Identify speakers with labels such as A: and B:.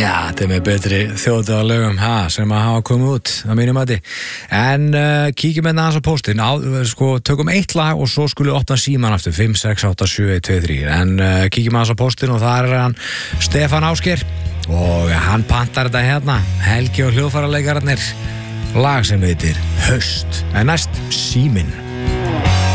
A: Já, þetta með betri þjóðdagslögum sem að hafa komið út að mínum mati. En kíkjum með aðeins á póstinn, tökum eitt lag og svo skulum opna síman aftur 5, 6, 8, 7, 1, 2, 3. En kíkjum aðeins á póstinn og þar hann Stefán Ásgeir og hann pantar þetta hérna, Helgi og hljóðfæralekararnir, lag sem heitir Haust. En næst síminn.